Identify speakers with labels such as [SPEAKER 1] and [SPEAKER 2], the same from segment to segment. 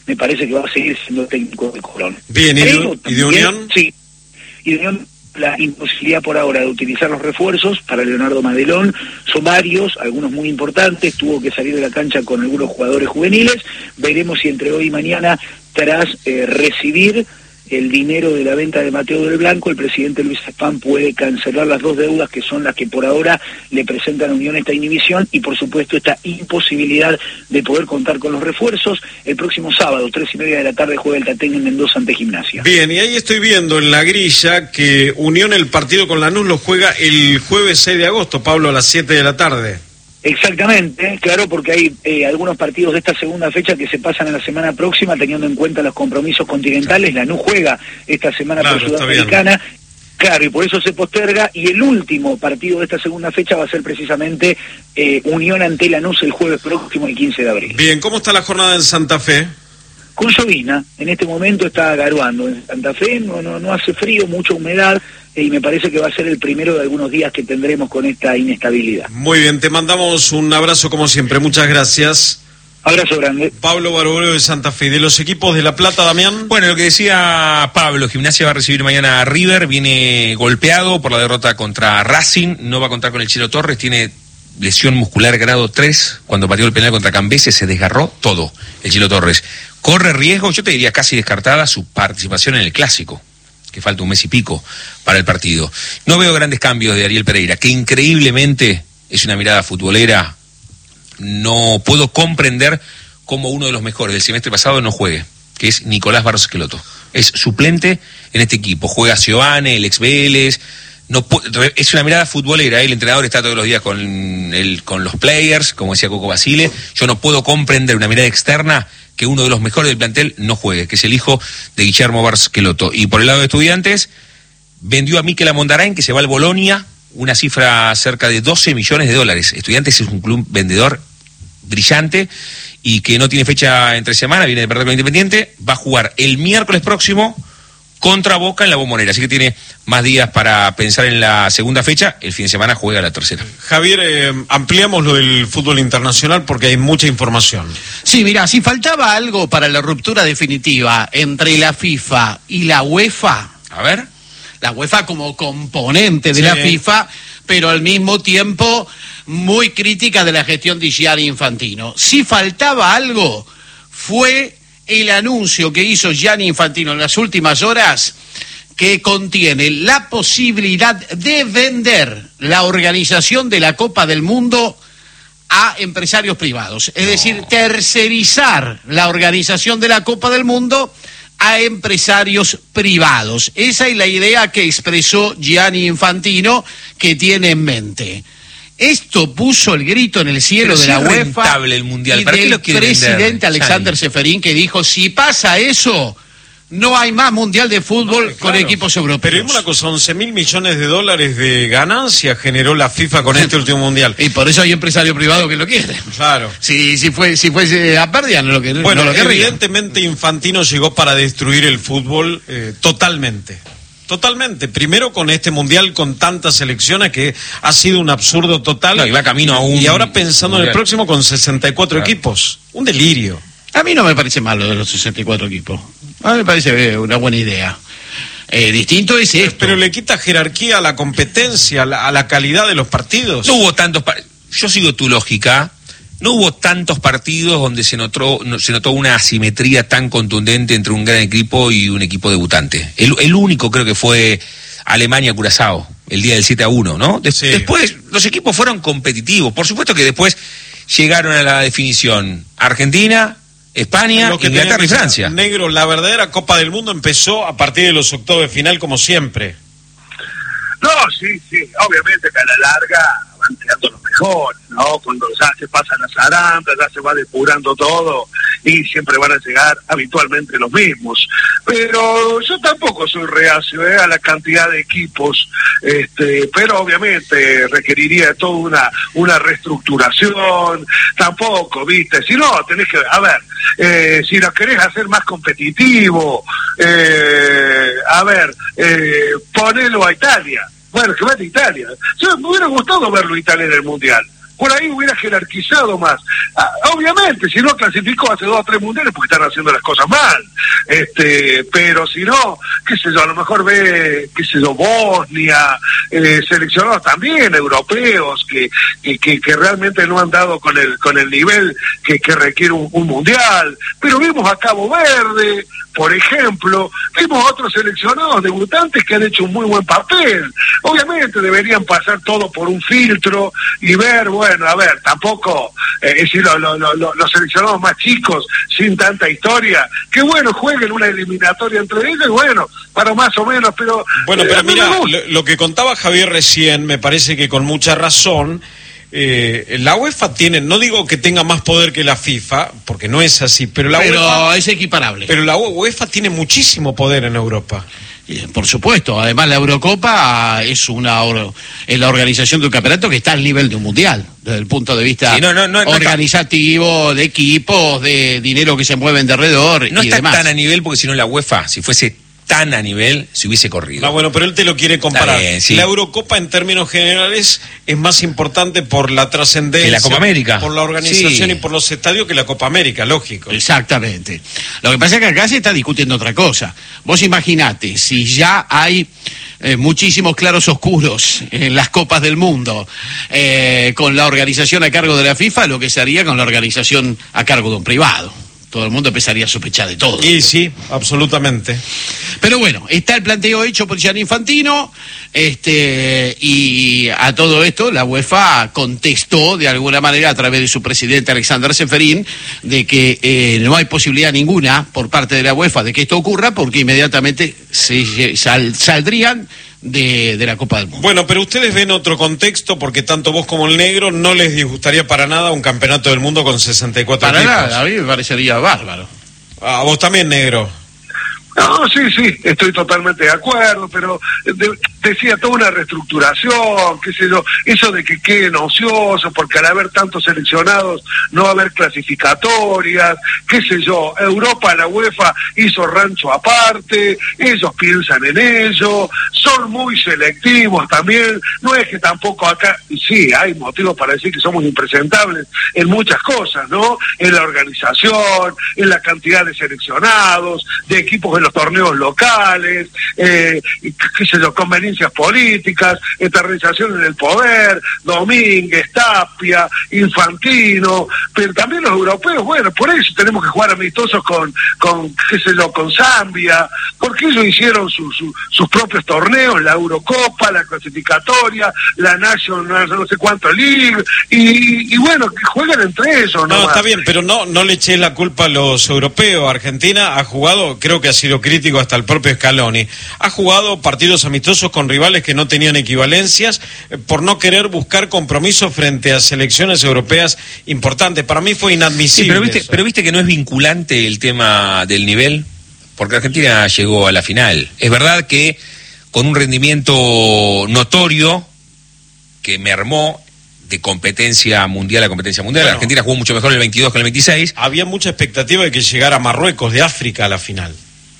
[SPEAKER 1] me parece que va a seguir siendo técnico de Colón.
[SPEAKER 2] Bien, ¿y de Unión?
[SPEAKER 1] Sí, y de Unión la imposibilidad por ahora de utilizar los refuerzos para Leonardo Madelón, son varios, algunos muy importantes, tuvo que salir de la cancha con algunos jugadores juveniles, veremos si entre hoy y mañana, tras recibir el dinero de la venta de Mateo del Blanco, el presidente Luis Espán puede cancelar las dos deudas que son las que por ahora le presentan a Unión esta inhibición y por supuesto esta imposibilidad de poder contar con los refuerzos. El próximo sábado, 3:30 de la tarde, juega el Tatengue en Mendoza ante Gimnasia.
[SPEAKER 2] Bien, y ahí estoy viendo en la grilla que Unión el partido con Lanús lo juega el jueves 6 de agosto, Pablo, a las 7 de la tarde.
[SPEAKER 1] Exactamente, claro, porque hay algunos partidos de esta segunda fecha que se pasan a la semana próxima, teniendo en cuenta los compromisos continentales. Lanús juega esta semana por Sudamericana, claro, y por eso se posterga, y el último partido de esta segunda fecha va a ser precisamente Unión ante Lanús el jueves próximo, el 15 de abril.
[SPEAKER 2] Bien, ¿cómo está la jornada en Santa Fe?
[SPEAKER 1] Con llovizna, en este momento está garoando en Santa Fe, no hace frío, mucha humedad, y me parece que va a ser el primero de algunos días que tendremos con esta inestabilidad.
[SPEAKER 2] Muy bien, te mandamos un abrazo como siempre, muchas gracias.
[SPEAKER 1] Abrazo grande.
[SPEAKER 2] Pablo Barbolo de Santa Fe. De los equipos de La Plata, Damián.
[SPEAKER 3] Bueno, lo que decía Pablo, Gimnasia va a recibir mañana a River, viene golpeado por la derrota contra Racing, no va a contar con el Chilo Torres, tiene lesión muscular grado 3, cuando pateó el penal contra Cambese se desgarró todo el Chilo Torres. Corre riesgo, yo te diría casi descartada su participación en el Clásico, que falta un mes y pico para el partido. No veo grandes cambios de Ariel Pereira, que increíblemente es una mirada futbolera. No puedo comprender cómo uno de los mejores del semestre pasado no juegue, que es Nicolás Barros Esqueloto. Es suplente en este equipo, juega Seoane, el ex Vélez. Es una mirada futbolera, el entrenador está todos los días con los players, como decía Coco Basile. Yo no puedo comprender una mirada externa que uno de los mejores del plantel no juegue, que es el hijo de Guillermo Barros Esqueloto. Y por el lado de Estudiantes, vendió a Mikel Amondarain, que se va al Bolonia, una cifra cerca de $12 millones. Estudiantes es un club vendedor brillante y que no tiene fecha entre semana, viene de perder con Independiente, va a jugar el miércoles próximo contra Boca en la Bombonera, así que tiene más días para pensar en la segunda fecha, el fin de semana juega la tercera.
[SPEAKER 2] Javier, ampliamos lo del fútbol internacional porque hay mucha información.
[SPEAKER 4] Sí, mira, si faltaba algo para la ruptura definitiva entre la FIFA y la UEFA,
[SPEAKER 3] a ver,
[SPEAKER 4] la UEFA como componente de la FIFA, pero al mismo tiempo muy crítica de la gestión de Gianni Infantino. Si faltaba algo, fue el anuncio que hizo Gianni Infantino en las últimas horas, que contiene la posibilidad de vender la organización de la Copa del Mundo a empresarios privados. Es decir, tercerizar la organización de la Copa del Mundo a empresarios privados. Esa es la idea que expresó Gianni Infantino, que tiene en mente. Esto puso el grito en el cielo de la UEFA
[SPEAKER 3] el mundial.
[SPEAKER 4] y
[SPEAKER 3] ¿Para
[SPEAKER 4] del
[SPEAKER 3] qué lo quiere
[SPEAKER 4] presidente
[SPEAKER 3] vender,
[SPEAKER 4] Alexander Seferín, que dijo, si pasa eso, no hay más mundial de fútbol con equipos europeos.
[SPEAKER 2] Pero es una cosa, $11.000 millones de ganancia generó la FIFA con este último mundial.
[SPEAKER 4] Y por eso hay empresario privado que lo quiere.
[SPEAKER 2] Claro.
[SPEAKER 4] Si fuese a pérdida, no lo querría.
[SPEAKER 2] Bueno,
[SPEAKER 4] no lo querría.
[SPEAKER 2] evidentemente Infantino llegó para destruir el fútbol totalmente. Totalmente. Primero con este mundial con tantas selecciones que ha sido un absurdo total.
[SPEAKER 3] No, y va camino a un...
[SPEAKER 2] Y ahora pensando mundial en el próximo con 64 equipos. Un delirio.
[SPEAKER 4] A mí no me parece malo de los 64 equipos. A mí me parece una buena idea. Distinto es esto.
[SPEAKER 2] Pero le quita jerarquía a la competencia, a la calidad de los partidos.
[SPEAKER 3] No hubo tantos... Yo sigo tu lógica. No hubo tantos partidos donde se notó una asimetría tan contundente entre un gran equipo y un equipo debutante. El único creo que fue Alemania-Curazao, el día del 7-1, ¿no?
[SPEAKER 2] Sí.
[SPEAKER 3] Después los equipos fueron competitivos. Por supuesto que después llegaron a la definición Argentina, España, Inglaterra y Francia.
[SPEAKER 2] Negro, la verdadera Copa del Mundo empezó a partir de los octavos de final como siempre.
[SPEAKER 5] No, sí, obviamente que a la larga van quedando los mejores, ¿no? Cuando ya se pasan las arandas, ya se va depurando todo y siempre van a llegar habitualmente los mismos. Pero yo tampoco soy reacio a la cantidad de equipos, pero obviamente requeriría toda una reestructuración, tampoco, ¿viste? Si no, tenés que, a ver, si lo querés hacer más competitivo, ponelo a Italia. Bueno, que vaya a Italia. Yo me hubiera gustado verlo Italia en el Mundial. por ahí hubiera jerarquizado más. Obviamente, si no clasificó hace 2 o 3 mundiales porque están haciendo las cosas mal, pero si no, qué sé yo, a lo mejor ve, qué sé yo, Bosnia, seleccionados también europeos que realmente no han dado con el nivel que requiere un mundial, pero vimos a Cabo Verde, por ejemplo, vimos otros seleccionados debutantes que han hecho un muy buen papel. Obviamente deberían pasar todo por un filtro y ver, bueno, a ver, tampoco, es decir, los seleccionados más chicos, sin tanta historia, que bueno, jueguen una eliminatoria entre ellos, y bueno, para más o menos, pero...
[SPEAKER 2] Bueno, pero mira, lo que contaba Javier recién, me parece que con mucha razón, la UEFA tiene, no digo que tenga más poder que la FIFA, porque no es así, pero UEFA
[SPEAKER 4] es equiparable.
[SPEAKER 2] Pero la UEFA tiene muchísimo poder en Europa.
[SPEAKER 4] Por supuesto, además la Eurocopa es la organización de un campeonato que está al nivel de un mundial, desde el punto de vista organizativo, de equipos, de dinero que se mueve en derredor
[SPEAKER 3] no
[SPEAKER 4] y
[SPEAKER 3] está
[SPEAKER 4] demás.
[SPEAKER 3] Tan a nivel, porque si no la UEFA, si fuese tan a nivel, se hubiese corrido.
[SPEAKER 2] No, bueno, pero él te lo quiere comparar.
[SPEAKER 3] Bien, sí.
[SPEAKER 2] La Eurocopa en términos generales es más importante por la trascendencia,
[SPEAKER 3] que la Copa América,
[SPEAKER 2] por la organización
[SPEAKER 3] sí,
[SPEAKER 2] y por los estadios que la Copa América, lógico.
[SPEAKER 4] Exactamente. Lo que pasa es que acá se está discutiendo otra cosa. Vos imaginate, si ya hay muchísimos claros oscuros en las Copas del Mundo, con la organización a cargo de la FIFA, lo que se haría con la organización a cargo de un privado. Todo el mundo empezaría a sospechar de todo.
[SPEAKER 2] Y sí, absolutamente.
[SPEAKER 4] Pero bueno, está el planteo hecho por Gianni Infantino, y a todo esto la UEFA contestó de alguna manera a través de su presidente Alexander Seferin de que no hay posibilidad ninguna por parte de la UEFA de que esto ocurra, porque inmediatamente saldrían de la Copa del Mundo.
[SPEAKER 2] Bueno, pero ustedes ven otro contexto, porque tanto vos como el negro no les disgustaría para nada un campeonato del mundo con 64
[SPEAKER 4] para
[SPEAKER 2] equipos.
[SPEAKER 4] Para nada, a mí me parecería bárbaro.
[SPEAKER 2] A vos también, negro.
[SPEAKER 5] No, sí, estoy totalmente de acuerdo, pero decía toda una reestructuración, qué sé yo, eso de que queden ociosos, porque al haber tantos seleccionados no va a haber clasificatorias, qué sé yo, Europa, la UEFA hizo rancho aparte, ellos piensan en ello, son muy selectivos también, no es que tampoco acá, y sí, hay motivos para decir que somos impresentables en muchas cosas, ¿no? En la organización, en la cantidad de seleccionados, de equipos en los torneos locales, qué sé yo, conveniencias políticas, eternización en el poder, Domínguez, Tapia, Infantino, pero también los europeos, bueno, por eso tenemos que jugar amistosos con qué sé yo, con Zambia, porque ellos hicieron sus propios torneos, la Eurocopa, la clasificatoria, la National, no sé cuánto League, y bueno, que jueguen entre ellos.
[SPEAKER 2] No, está bien, pero no le eches la culpa a los europeos. Argentina ha jugado, creo que ha sido crítico hasta el propio Scaloni, ha jugado partidos amistosos con rivales que no tenían equivalencias por no querer buscar compromisos frente a selecciones europeas importantes. Para mí fue inadmisible.
[SPEAKER 3] Sí, pero viste que no es vinculante el tema del nivel, porque Argentina llegó a la final. Es verdad que con un rendimiento notorio que mermó de competencia mundial a competencia mundial. Bueno, Argentina jugó mucho mejor el 22 que el 26.
[SPEAKER 2] Había mucha expectativa de que llegara Marruecos de África a la final,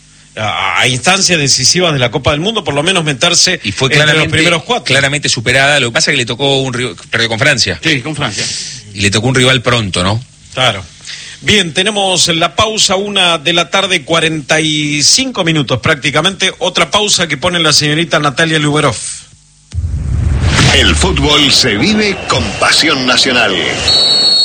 [SPEAKER 2] a instancias decisivas de la Copa del Mundo, por lo menos meterse
[SPEAKER 3] y fue
[SPEAKER 2] entre los primeros 4.
[SPEAKER 3] Claramente superada. Lo que pasa es que le tocó perdió con Francia.
[SPEAKER 4] Sí, con Francia.
[SPEAKER 3] Y le tocó un rival pronto, ¿no?
[SPEAKER 2] Claro. Bien, tenemos la pausa, 1:45 p.m, prácticamente. Otra pausa que pone la señorita Natalia Luberov.
[SPEAKER 6] El fútbol se vive con pasión nacional.